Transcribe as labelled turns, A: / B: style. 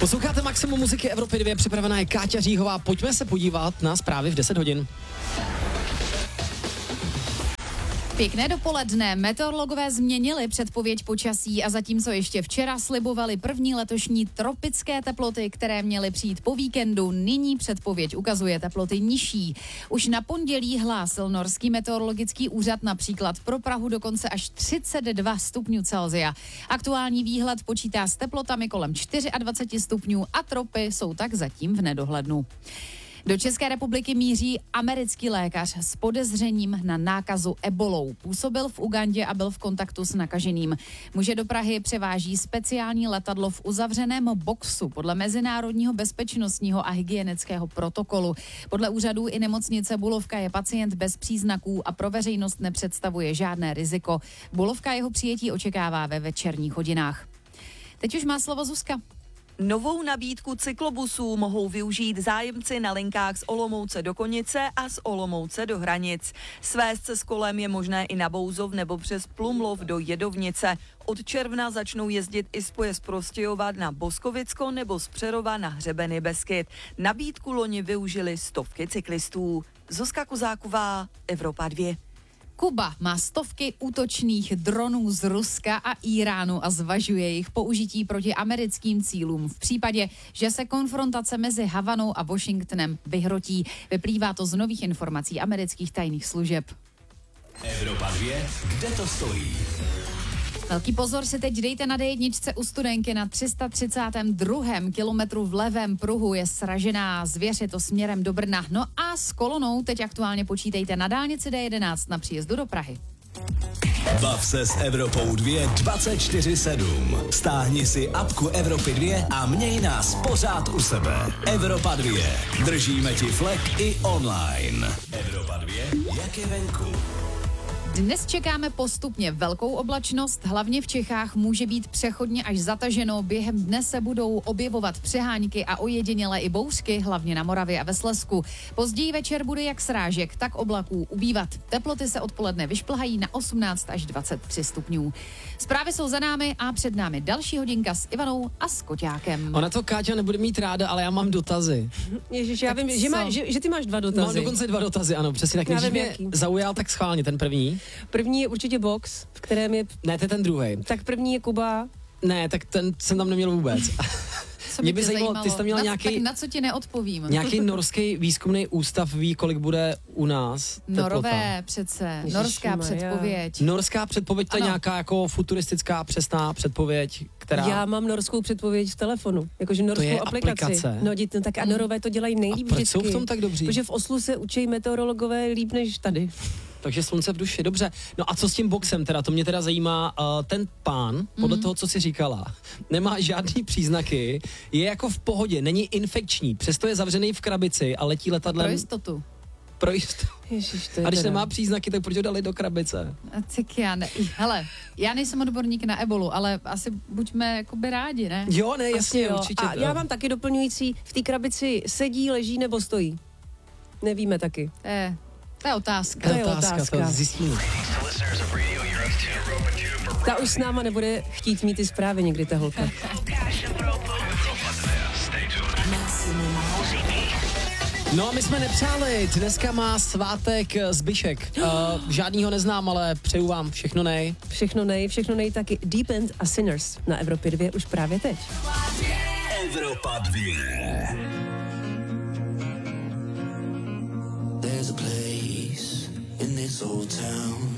A: Posloucháte Maximum muziky Evropy 2, připravená je Káťa Říhová. Pojďme se podívat na zprávy v 10 hodin.
B: Pěkné dopoledne. Meteorologové změnili předpověď počasí a zatímco ještě včera slibovali první letošní tropické teploty, které měly přijít po víkendu, nyní předpověď ukazuje teploty nižší. Už na pondělí hlásil norský meteorologický úřad například pro Prahu dokonce až 32 stupňů Celsia. Aktuální výhled počítá s teplotami kolem 24 stupňů a tropy jsou tak zatím v nedohlednu. Do České republiky míří americký lékař s podezřením na nákazu ebolou. Působil v Ugandě a byl v kontaktu s nakaženým. Muže do Prahy převáží speciální letadlo v uzavřeném boxu podle mezinárodního bezpečnostního a hygienického protokolu. Podle úřadů i nemocnice Bulovka je pacient bez příznaků a pro veřejnost nepředstavuje žádné riziko. Bulovka jeho přijetí očekává ve večerních hodinách. Teď už má slovo Zuzka.
C: Novou nabídku cyklobusů mohou využít zájemci na linkách z Olomouce do Konice a z Olomouce do Hranic. Svést se s kolem je možné i na Bouzov nebo přes Plumlov do Jedovnice. Od června začnou jezdit i spoje z Prostějova na Boskovicko nebo z Přerova na Hřebeny Beskyd. Nabídku loni využili stovky cyklistů. Zuzka Kozáková, Evropa 2.
B: Kuba má stovky útočných dronů z Ruska a Iránu a zvažuje jejich použití proti americkým cílům v případě, že se konfrontace mezi Havanou a Washingtonem vyhrotí. Vyplývá to z nových informací amerických tajných služeb.
D: Evropa 2, kde to stojí?
B: Velký pozor si teď dejte na D1 u Studenky na 332. kilometru v levém pruhu je sražená zvěř, je to směrem do Brna. No a s kolonou teď aktuálně počítejte na dálnici D11 na příjezdu do Prahy.
D: Bav se s Evropou 2 24/7. Stáhni si apku Evropy 2 a měj nás pořád u sebe. Evropa 2. Držíme ti flek i online. Evropa 2, jak je venku.
B: Dnes čekáme postupně velkou oblačnost, hlavně v Čechách může být přechodně až zataženo. Během dne se budou objevovat přehánky a ojedinělé i bouřky, hlavně na Moravě a ve Slezsku. Později večer bude jak srážek, tak oblaků ubývat. Teploty se odpoledne vyšplhají na 18 až 23 stupňů. Zprávy jsou za námi a před námi další hodinka s Ivanou a s Koťákem.
A: Ona to Káťa nebude mít ráda, ale já mám dotazy.
E: Ježiš, já vím, že ty máš 2 dotazy.
A: Mám dokonce 2 dotazy, ano, přesně tak. Než mě zaujal, tak schválně ten první.
E: První je určitě box, v kterém je...
A: Ne, to je ten druhý.
E: Tak první je Kuba.
A: Ne, tak ten jsem tam neměl vůbec.
B: Mě by zajímalo, ty jsi tam měla tak na co ti neodpovím?
A: Nějaký norský výzkumný ústav ví, kolik bude u nás teplota.
B: Norové přece, norská předpověď.
A: Norská předpověď, to je nějaká jako futuristická přesná předpověď, která...
E: Já mám norskou předpověď v telefonu, jakože norskou aplikaci. No tak a Norové to dělají nejlíp vždycky.
A: A proč jsou v tom tak dobří?
E: Protože v Oslu se učí meteorologové líp než tady.
A: Takže slunce v duši, dobře. No a co s tím boxem teda? To mě teda zajímá. Ten pán, podle toho, co jsi říkala, nemá žádný příznaky, je jako v pohodě, není infekční, přesto je zavřený v krabici a letí letadlem...
B: Pro jistotu.
A: Pro jistotu.
E: Ježiš, to je
A: a když
E: teda...
A: nemá příznaky, tak proč ho dali do krabice?
B: Tak hele, já nejsem odborník na ebolu, ale asi buďme jakoby rádi, ne?
A: Jo, ne, jasně, určitě.
E: A já mám taky doplňující, v té krabici sedí, leží nebo stojí? Nevíme taky.
B: To je otázka.
A: To je otázka, to zjistíme.
E: Ta už s náma nebude chtít mít ty zprávy někdy, ta holka.
A: No a my jsme nepřáli, dneska má svátek Zbyšek. Žádnýho neznám, ale přeju vám všechno nej.
E: Všechno nej, taky Deep End a Sinners na Evropě 2 už právě teď.
D: Evropa 2. There's a place in this old town